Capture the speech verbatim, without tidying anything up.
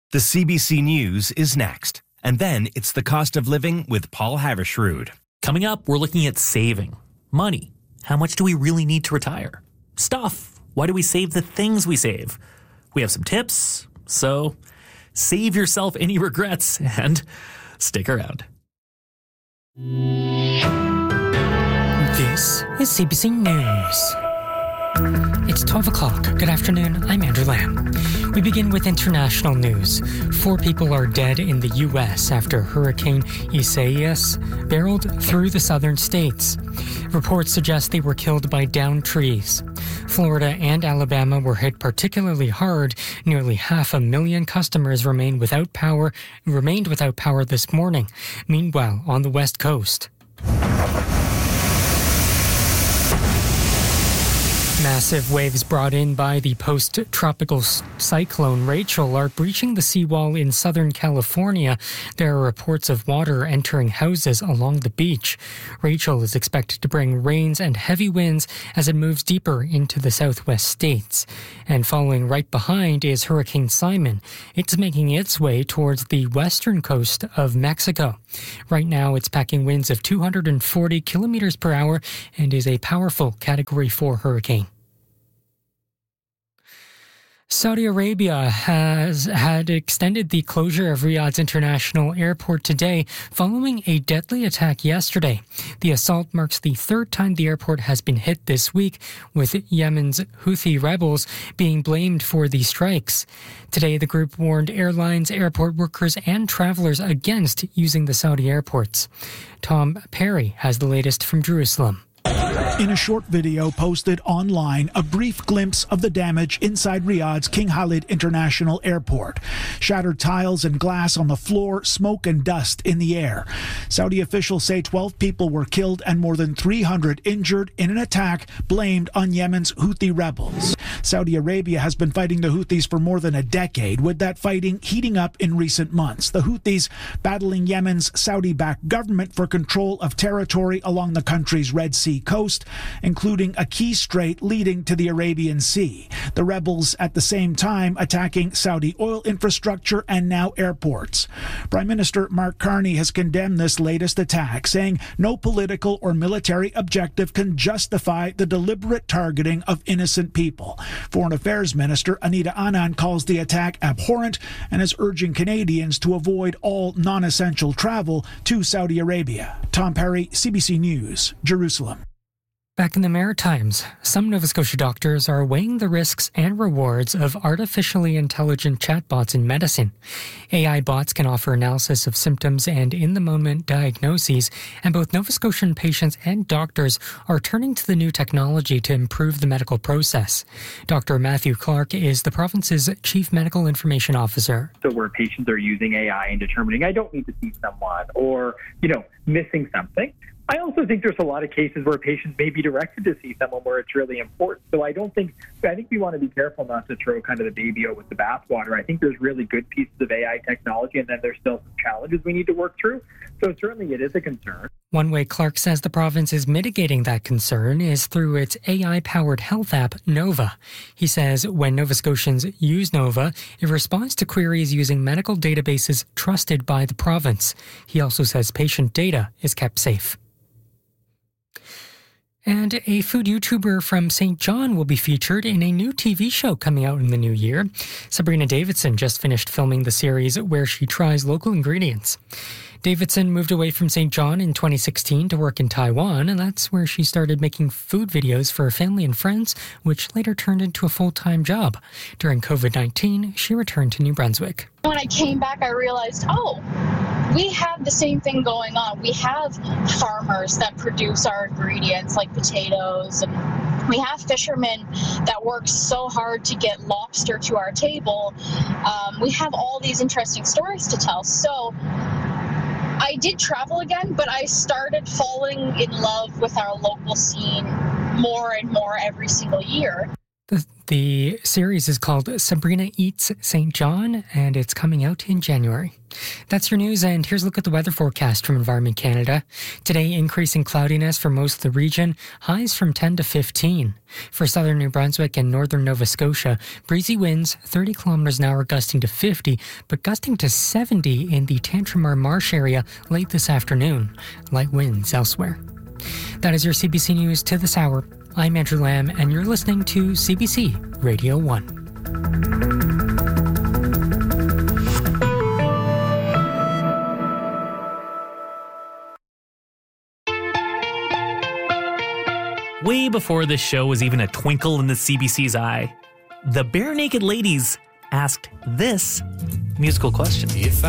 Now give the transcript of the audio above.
The C B C News is next. And then it's the cost of living with Paul Havershrud. Coming up, we're looking at saving. Money. How much do we really need to retire? Stuff. Why do we save the things we save? We have some tips, so save yourself any regrets and stick around. This is C B C News. It's twelve o'clock. Good afternoon. I'm Andrew Lamb. We begin with international news. Four people are dead in the U S after Hurricane Isaias barreled through the southern states. Reports suggest they were killed by downed trees. Florida and Alabama were hit particularly hard. Nearly half a million customers remain without power, remained without power this morning. Meanwhile, on the West Coast, massive waves brought in by the post-tropical cyclone Rachel are breaching the seawall in Southern California. There are reports of water entering houses along the beach. Rachel is expected to bring rains and heavy winds as it moves deeper into the southwest states. And following right behind is Hurricane Simon. It's making its way towards the western coast of Mexico. Right now, it's packing winds of two hundred forty kilometers per hour and is a powerful Category four hurricane. Saudi Arabia has had extended the closure of Riyadh's international airport today following a deadly attack yesterday. The assault marks the third time the airport has been hit this week, with Yemen's Houthi rebels being blamed for the strikes. Today, the group warned airlines, airport workers, and travelers against using the Saudi airports. Tom Perry has the latest from Jerusalem. In a short video posted online, a brief glimpse of the damage inside Riyadh's King Khalid International Airport. Shattered tiles and glass on the floor, smoke and dust in the air. Saudi officials say twelve people were killed and more than three hundred injured in an attack blamed on Yemen's Houthi rebels. Saudi Arabia has been fighting the Houthis for more than a decade, with that fighting heating up in recent months. The Houthis battling Yemen's Saudi-backed government for control of territory along the country's Red Sea coast, including a key strait leading to the Arabian Sea. The rebels at the same time attacking Saudi oil infrastructure and now airports. Prime Minister Mark Carney has condemned this latest attack, saying no political or military objective can justify the deliberate targeting of innocent people. Foreign Affairs Minister Anita Anand calls the attack abhorrent and is urging Canadians to avoid all non-essential travel to Saudi Arabia. Tom Perry, C B C News, Jerusalem. Back in the Maritimes, some Nova Scotia doctors are weighing the risks and rewards of artificially intelligent chatbots in medicine. A I bots can offer analysis of symptoms and in-the-moment diagnoses, and both Nova Scotian patients and doctors are turning to the new technology to improve the medical process. Doctor Matthew Clark is the province's Chief Medical Information Officer. So where patients are using A I and determining, I don't need to see someone, or, you know, missing something. I also think there's a lot of cases where patients may be directed to see someone where it's really important. So I don't think, I think we want to be careful not to throw kind of the baby out with the bathwater. I think there's really good pieces of A I technology, and then there's still some challenges we need to work through. So certainly it is a concern. One way Clark says the province is mitigating that concern is through its A I-powered health app, Nova. He says when Nova Scotians use Nova, it responds to queries using medical databases trusted by the province. He also says patient data is kept safe. And a food YouTuber from Saint John will be featured in a new T V show coming out in the new year. Sabrina Davidson just finished filming the series where she tries local ingredients. Davidson moved away from Saint John in twenty sixteen to work in Taiwan, and that's where she started making food videos for her family and friends, which later turned into a full-time job. During covid nineteen, she returned to New Brunswick. When I came back, I realized, oh, we have the same thing going on. We have farmers that produce our ingredients like potatoes, and we have fishermen that work so hard to get lobster to our table. Um, we have all these interesting stories to tell. So I did travel again, but I started falling in love with our local scene more and more every single year. The, the series is called Sabrina Eats Saint John, and it's coming out in January. That's your news, and here's a look at the weather forecast from Environment Canada. Today, increasing cloudiness for most of the region, highs from ten to fifteen. For southern New Brunswick and northern Nova Scotia, breezy winds thirty kilometers an hour gusting to fifty, but gusting to seventy in the Tantramar Marsh area late this afternoon. Light winds elsewhere. That is your C B C News to this hour. I'm Andrew Lamb, and you're listening to C B C Radio one. Way before this show was even a twinkle in the C B C's eye, the Bare Naked Ladies asked this musical question. If